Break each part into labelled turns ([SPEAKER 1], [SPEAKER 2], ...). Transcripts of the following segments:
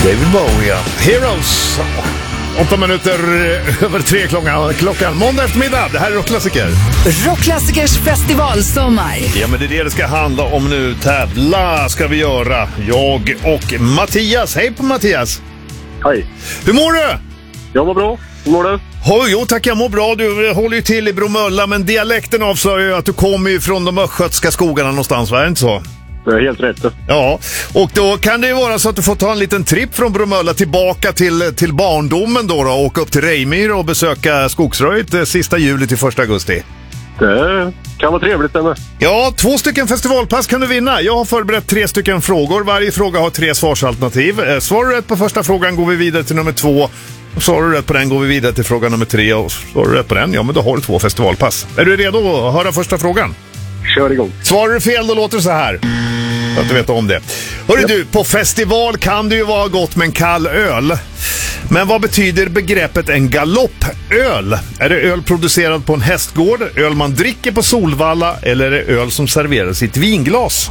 [SPEAKER 1] David Bowie, Heroes. 8 minuter över 3 klockan. Måndag eftermiddag, det här är Rockklassiker.
[SPEAKER 2] Rockklassikers festivalsommar.
[SPEAKER 1] Ja, men det är det ska handla om nu. Tävla ska vi göra. Jag och Mattias. Hej på Mattias.
[SPEAKER 3] Hej.
[SPEAKER 1] Hur mår du?
[SPEAKER 3] Jag mår bra. Hur mår du?
[SPEAKER 1] Jo tack, jag mår bra. Du håller ju till i Bromölla, men dialekten avslöjar ju att du kommer ju från de östgötska skogarna någonstans, va? Är det inte så?
[SPEAKER 3] Det är helt rätt.
[SPEAKER 1] Ja, och då kan det ju vara så att du får ta en liten tripp från Bromölla tillbaka till barndomen då och åka upp till Rejmyr och besöka Skogsröjet sista juli till 1 augusti.
[SPEAKER 3] Det kan vara trevligt det med.
[SPEAKER 1] Ja, 2 stycken festivalpass kan du vinna. Jag har förberett 3 stycken frågor. Varje fråga har 3 svarsalternativ. Svarar du rätt på första frågan går vi vidare till nummer 2. Svarar du rätt på den går vi vidare till fråga nummer 3. Och svarar du rätt på den, ja men då har du 2 festivalpass. Är du redo att höra första frågan?
[SPEAKER 3] Kör igång.
[SPEAKER 1] Svarar du fel då låter det så här. Så att du vet om det. Hörru du, på festival kan det ju vara gott med en kall öl. Men vad betyder begreppet en galoppöl? Är det öl producerad på en hästgård, öl man dricker på Solvalla eller är det öl som serveras i ett vinglas?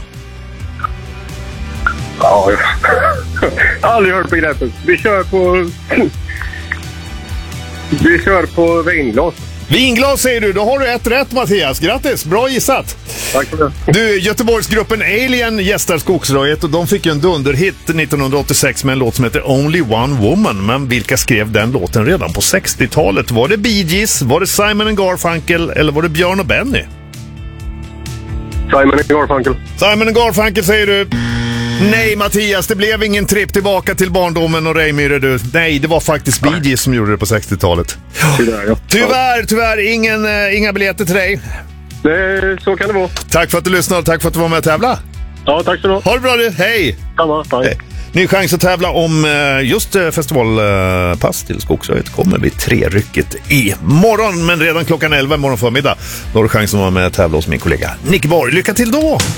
[SPEAKER 3] Ja, jag har aldrig hört begreppet. Vi kör på vinglas.
[SPEAKER 1] Vinglas säger du, då har du 1 rätt Mattias. Grattis, bra gissat.
[SPEAKER 3] Tack för det.
[SPEAKER 1] Du, Göteborgsgruppen Alien gästar Skogsröjet och de fick ju en dunderhit 1986 med en låt som heter Only One Woman. Men vilka skrev den låten redan på 60-talet? Var det Bee Gees, var det Simon & Garfunkel eller var det Björn och Benny?
[SPEAKER 3] Simon & Garfunkel.
[SPEAKER 1] Simon & Garfunkel säger du. Nej Mattias, det blev ingen tripp tillbaka till barndomen och Rejmyr du. Nej, det var faktiskt Bee Gees som gjorde det på 60-talet. Tyvärr, inga biljetter till dig.
[SPEAKER 3] Så kan det vara.
[SPEAKER 1] Tack för att du lyssnade och tack för att du var med och tävla.
[SPEAKER 3] Ja, tack så mycket.
[SPEAKER 1] Ha det bra du, hej!
[SPEAKER 3] Hej.
[SPEAKER 1] Ny chans att tävla om just festivalpass till Skogsröjet kommer vid 3-rycket i morgon. Men redan klockan 11 morgon förmiddag då har du chans att vara med och tävla hos min kollega Nick Borg. Lycka till då!